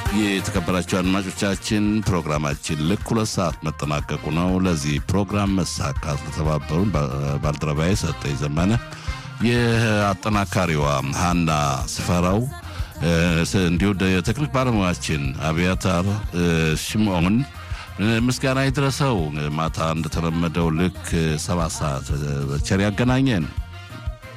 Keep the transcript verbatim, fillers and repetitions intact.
የተከበራችሁ አድማጮቻችን ፕሮግራማችን ልክ ሁለት ሰዓት መጠናቀቁ ነው። ለዚህ ፕሮግራም መሳካት ለተባበሩን ባልደረባዬ ሰጠኝ ዘመነ የአጠናካሪዋ ሃና ስፈራው እንዲሁ የቴክኒክ ባለሙያችን አብያታር ሽሞን ምስጋና ይድረሰው። ማታ እንደተለመደው ልክ ሰባት ሰዓት ቸር ያገናኘን።